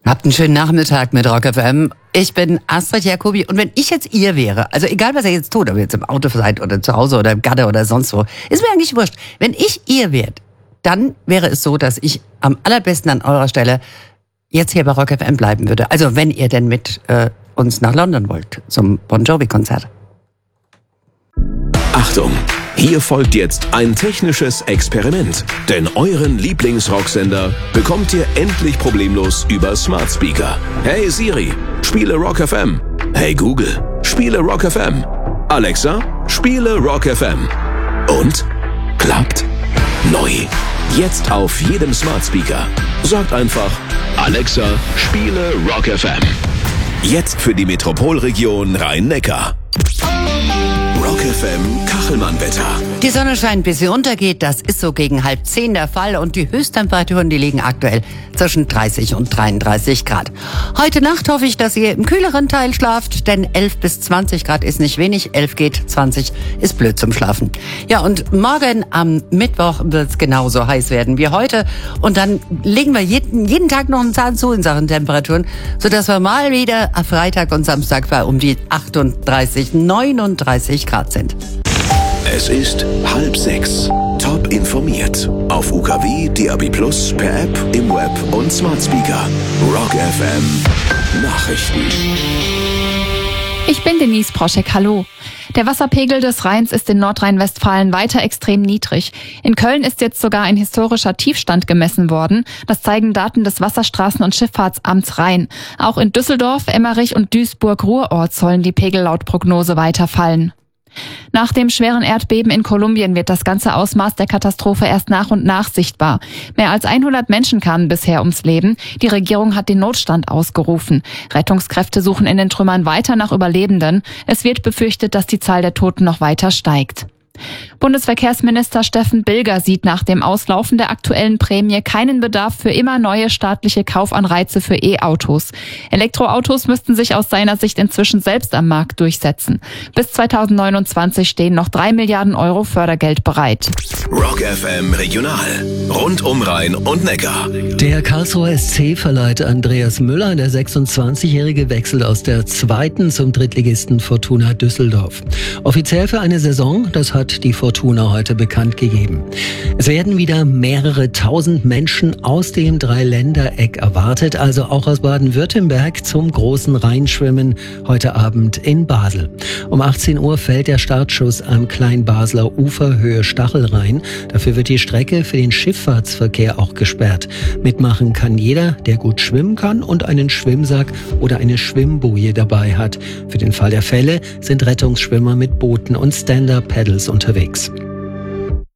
Habt einen schönen Nachmittag mit Rock FM. Ich bin Astrid Jacobi und wenn ich jetzt ihr wäre, also egal was ihr jetzt tut, ob ihr jetzt im Auto seid oder zu Hause oder im Gatter oder sonst wo, ist mir eigentlich wurscht. Wenn ich ihr wäre, dann wäre es so, dass ich am allerbesten an eurer Stelle jetzt hier bei Rock FM bleiben würde. Also wenn ihr denn mit uns nach London wollt zum Bon Jovi-Konzert. Achtung! Hier folgt jetzt ein technisches Experiment. Denn euren Lieblingsrocksender bekommt ihr endlich problemlos über Smart Speaker. Hey Siri, spiele Rock FM. Hey Google, spiele Rock FM. Alexa, spiele Rock FM. Und? Klappt? Neu. Jetzt auf jedem Smart Speaker. Sagt einfach, Alexa, spiele Rock FM. Jetzt für die Metropolregion Rhein-Neckar. Rock FM Kachelmann-Wetter. Die Sonne scheint, bis sie untergeht. Das ist so gegen 9:30 der Fall. Und die Höchsttemperaturen, die liegen aktuell zwischen 30 und 33 Grad. Heute Nacht hoffe ich, dass ihr im kühleren Teil schlaft. Denn 11 bis 20 Grad ist nicht wenig. 11 geht, 20 ist blöd zum Schlafen. Ja, und morgen am Mittwoch wird es genauso heiß werden wie heute. Und dann legen wir jeden Tag noch einen Zahn zu in Sachen Temperaturen. Sodass wir mal wieder am Freitag und Samstag bei um die 38, 39 Grad sind. Es ist 5:30. Top informiert. Auf UKW, DAB+, per App, im Web und Smart Speaker. Rock FM Nachrichten. Ich bin Denise Proschek, hallo. Der Wasserpegel des Rheins ist in Nordrhein-Westfalen weiter extrem niedrig. In Köln ist jetzt sogar ein historischer Tiefstand gemessen worden. Das zeigen Daten des Wasserstraßen- und Schifffahrtsamts Rhein. Auch in Düsseldorf, Emmerich und Duisburg-Ruhrort sollen die Pegel laut Prognose weiter fallen. Nach dem schweren Erdbeben in Kolumbien wird das ganze Ausmaß der Katastrophe erst nach und nach sichtbar. Mehr als 100 Menschen kamen bisher ums Leben. Die Regierung hat den Notstand ausgerufen. Rettungskräfte suchen in den Trümmern weiter nach Überlebenden. Es wird befürchtet, dass die Zahl der Toten noch weiter steigt. Bundesverkehrsminister Steffen Bilger sieht nach dem Auslaufen der aktuellen Prämie keinen Bedarf für immer neue staatliche Kaufanreize für E-Autos. Elektroautos müssten sich aus seiner Sicht inzwischen selbst am Markt durchsetzen. Bis 2029 stehen noch 3 Milliarden Euro Fördergeld bereit. Rock FM Regional. Rund um Rhein und Neckar. Der Karlsruher SC verleiht Andreas Müller. Der 26-Jährige wechselt aus der 2. zum Drittligisten Fortuna Düsseldorf. Offiziell für eine Saison, das hat die Fortuna heute bekannt gegeben. Es werden wieder mehrere tausend Menschen aus dem Dreiländereck erwartet, also auch aus Baden-Württemberg zum großen Rheinschwimmen heute Abend in Basel. Um 18 Uhr fällt der Startschuss am Kleinbasler Ufer Höhe Stachelrhein. Dafür wird die Strecke für den Schifffahrtsverkehr auch gesperrt. Mitmachen kann jeder, der gut schwimmen kann und einen Schwimmsack oder eine Schwimmboje dabei hat. Für den Fall der Fälle sind Rettungsschwimmer mit Booten und Stand-Up-Paddles unterwegs.